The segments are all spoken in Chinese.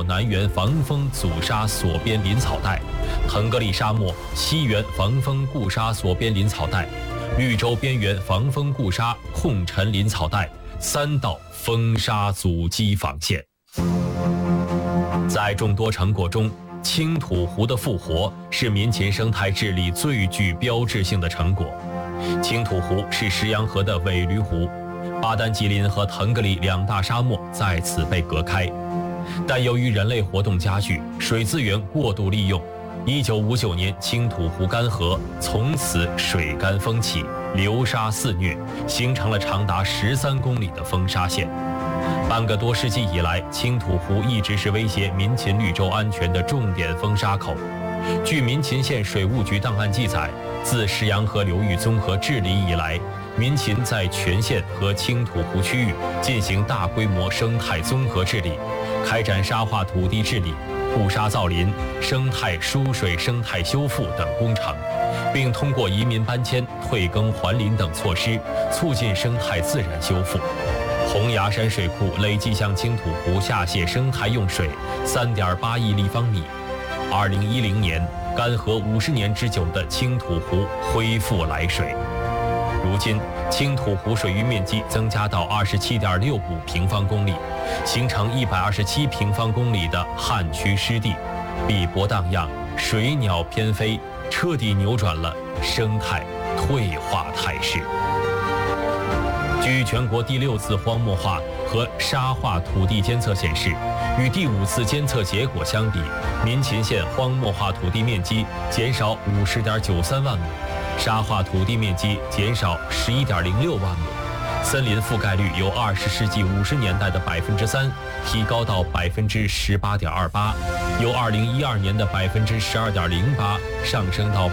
南缘防风阻沙索边林草带，腾格里沙漠西缘防风固沙索边林草带，绿洲边缘防风固沙控尘林草带，3道风沙阻击防线。在众多成果中，青土湖的复活是民勤生态治理最具标志性的成果。青土湖是石洋河的尾闾湖，巴丹吉林和腾格里2大沙漠在此被隔开。但由于人类活动加剧，水资源过度利用，1959年青土湖干涸，从此水干风起，流沙肆虐，形成了长达13公里的风沙线。半个多世纪以来，青土湖一直是威胁民勤绿洲安全的重点风沙口。据民勤县水务局档案记载，自石洋河流域综合治理以来，民勤在全县和青土湖区域进行大规模生态综合治理，开展沙化土地治理、固沙造林、生态疏水、生态修复等工程，并通过移民搬迁、退耕还林等措施，促进生态自然修复。洪崖山水库累计向青土湖下泄生态用水3.8亿立方米。2010年，干涸50年之久的青土湖恢复来水。如今，青土湖水域面积增加到27.65平方公里，形成127平方公里的旱区湿地，碧波荡漾，水鸟翩飞，彻底扭转了生态退化态势。据全国第6次荒漠化和沙化土地监测显示，与第5次监测结果相比，民勤县荒漠化土地面积减少50.93万亩，沙化土地面积减少11.06万亩，森林覆盖率由20世纪50年代的3%提高到18.28%，由2012年的12.08%上升到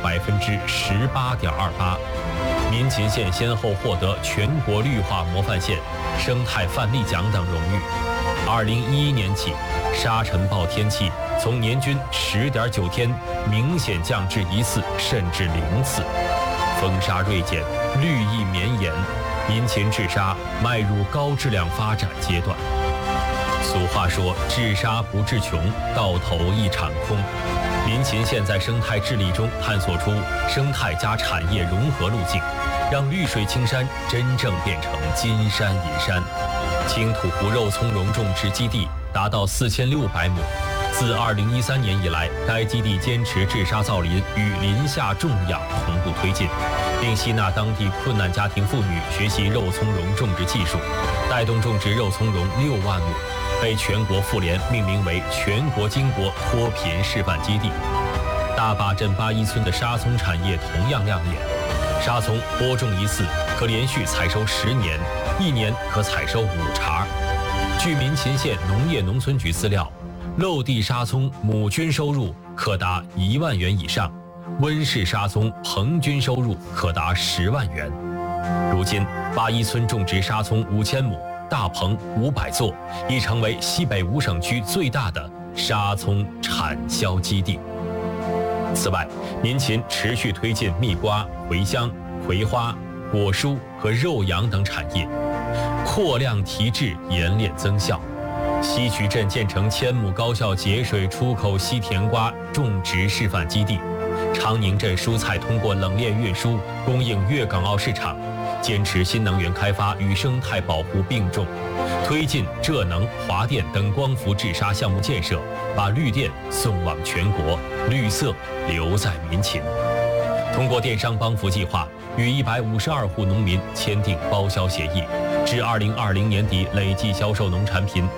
18.28%。民勤县先后获得全国绿化模范县、生态范例奖等荣誉。2011年起，沙尘暴天气从年均10.9天明显降至1次甚至0次，风沙锐减，绿意绵延，民勤治沙迈入高质量发展阶段。俗话说，治沙不治穷，到头一场空。民勤县在生态治理中探索出生态加产业融合路径，让绿水青山真正变成金山银山。青土湖肉苁蓉种植基地达到4600亩。自2013年以来，该基地坚持治沙造林与林下种养同步推进，并吸纳当地困难家庭妇女学习肉苁蓉种植技术，带动种植肉苁蓉6万亩，被全国妇联命名为全国经国脱贫示范基地。大坝镇八一村的沙葱产业同样亮眼，沙葱播种1次可连续采收10年，1年可采收5茬。据民勤县农业农村局资料，漏地沙葱亩均收入可达1万元以上，温室沙葱棚均收入可达10万元。如今，八一村种植沙葱5000亩，大棚500座，已成为西北5省区最大的沙葱产销基地。此外，民勤持续推进蜜瓜、茴香、葵花、果蔬和肉羊等产业，扩量提质，冶炼增效。西渠镇建成1000亩高效节水出口西甜瓜种植示范基地，长宁镇蔬菜通过冷链运输供应粤港澳市场，坚持新能源开发与生态保护并重，推进浙能、华电等光伏治沙项目建设，把绿电送往全国，绿色留在民勤。通过电商帮扶计划，与152户农民签订包销协议，至2020年底累计销售农产品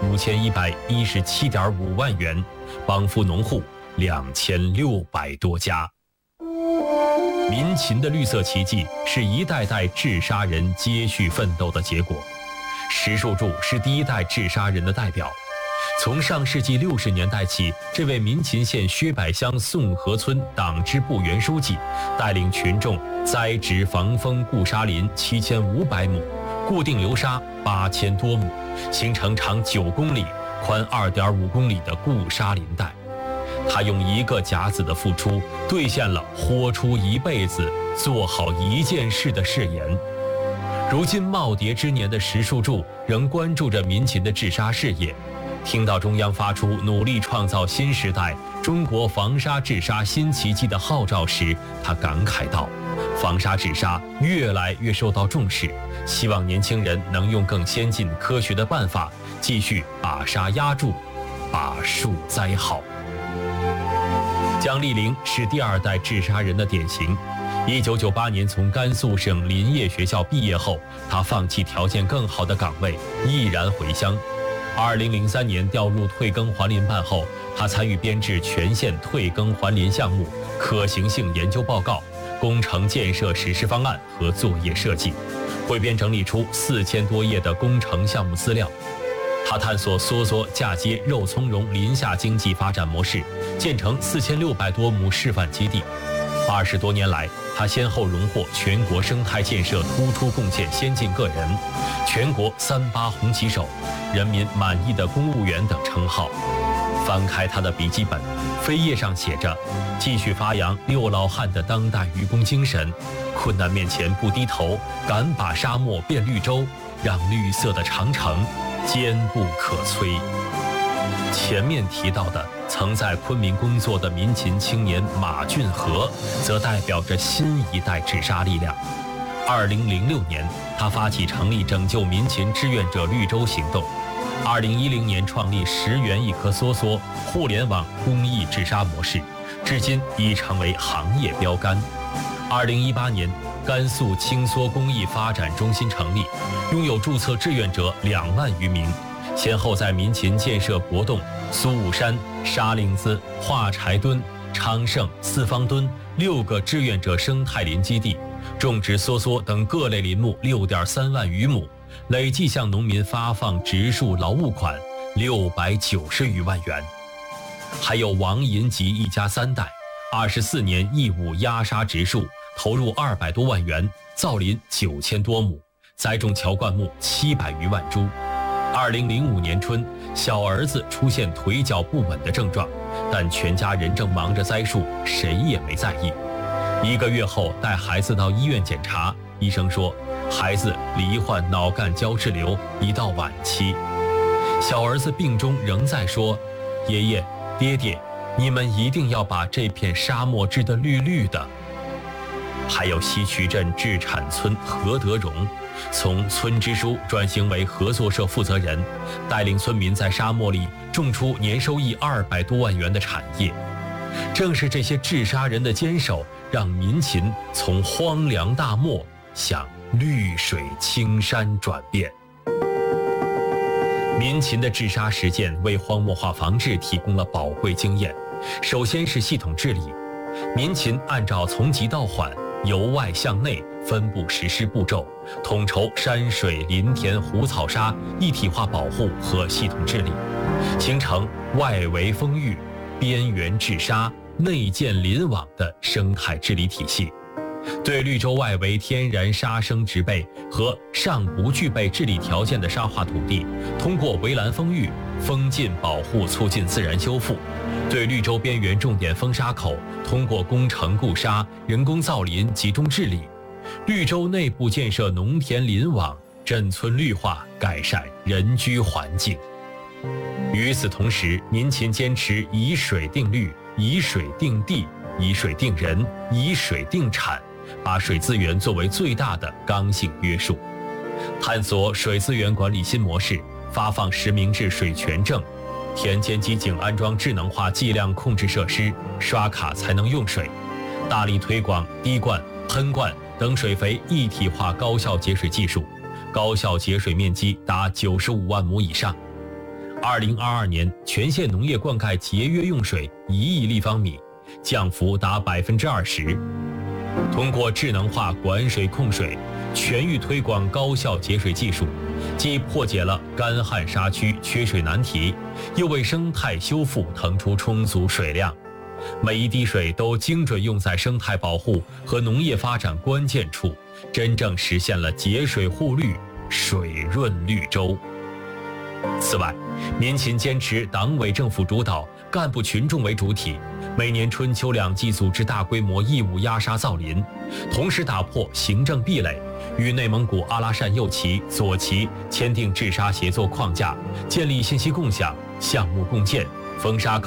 5117.5万元，帮扶农户2600多家。民勤的绿色奇迹是一代代治沙人接续奋斗的结果。石树柱是第一代治沙人的代表。从上世纪60年代起，这位民勤县薛柏乡宋河村党支部原书记带领群众栽植防风固沙林7500亩，固定流沙8000多亩，形成长9公里、宽2.5公里的固沙林带。他用1个甲子的付出，兑现了豁出一辈子做好一件事的誓言。如今耄耋之年的石树柱仍关注着民勤的治沙事业， 听到中央发出努力创造新时代中国防沙治沙新奇迹的号召时，他感慨道：“防沙治沙越来越受到重视，希望年轻人能用更先进科学的办法，继续把沙压住，把树栽好。”姜丽玲是第2代治沙人的典型。1998年从甘肃省林业学校毕业后，他放弃条件更好的岗位，毅然回乡。2003年调入退耕还林办后，他参与编制全县退耕还林项目可行性研究报告、工程建设实施方案和作业设计，汇编整理出4000多页的工程项目资料。他探索梭梭嫁接肉苁蓉林下经济发展模式，建成4600多亩示范基地。20多年来，他先后荣获全国生态建设突出贡献先进个人、全国38红旗手、人民满意的公务员等称号。翻开他的笔记本，扉页上写着：“继续发扬6老汉的当代愚公精神，困难面前不低头，敢把沙漠变绿洲，让绿色的长城坚不可摧。”前面提到的曾在昆明工作的民勤青年马俊和，则代表着新一代治沙力量。2006年，他发起成立拯救民勤志愿者绿洲行动。2010年创立10元一颗梭梭互联网公益治沙模式，至今已成为行业标杆。2018年，甘肃青梭公益发展中心成立，拥有注册志愿者2万余名。先后在民勤建设博洞、苏武山、沙岭子、化柴墩、昌盛、四方墩6个志愿者生态林基地，种植梭梭等各类林木6.3万余亩，累计向农民发放植树劳务款690余万元。还有王银吉一家3代，24年义务压沙植树，投入200多万元，造林9000多亩，栽种乔灌木700余万株。2005年春，小儿子出现腿脚不稳的症状，但全家人正忙着栽树，谁也没在意。1个月后，带孩子到医院检查，医生说孩子罹患脑干胶质瘤，已到晚期。小儿子病中仍在说：“爷爷、爹爹，你们一定要把这片沙漠治得绿绿的。”还有西渠镇制产村何德荣，从村支书转型为合作社负责人，带领村民在沙漠里种出年收益200多万元的产业。正是这些治沙人的坚守，让民勤从荒凉大漠向绿水青山转变。民勤的治沙实践为荒漠化防治提供了宝贵经验。首先是系统治理，民勤按照从急到缓、由外向内分布实施步骤，统筹山水林田湖草沙一体化保护和系统治理，形成外围封域、边缘治沙、内建林网的生态治理体系。对绿洲外围天然沙生植被和尚不具备治理条件的沙化土地，通过围栏封域、封禁保护促进自然修复；对绿洲边缘重点封沙口，通过工程固沙、人工造林集中治理；绿洲内部建设农田林网，镇村绿化，改善人居环境。与此同时，民勤坚持以水定绿、以水定地、以水定人、以水定产，把水资源作为最大的刚性约束，探索水资源管理新模式，发放实名制水权证，田间机井安装智能化计量控制设施，刷卡才能用水，大力推广滴灌、喷灌等水肥一体化高效节水技术，高效节水面积达95万亩以上。2022年，全县农业灌溉节约用水1亿立方米，降幅达20%。通过智能化管水控水，全域推广高效节水技术，既破解了干旱沙区缺水难题，又为生态修复腾出充足水量。每一滴水都精准用在生态保护和农业发展关键处，真正实现了节水护绿、水润绿洲。 此外，民勤坚持党委政府主导、干部群众为主体，每年春秋两季组织大规模义务压沙造林，同时打破行政壁垒，与内蒙古阿拉善右旗、左旗签订治沙协作框架，建立信息共享、项目共建、封沙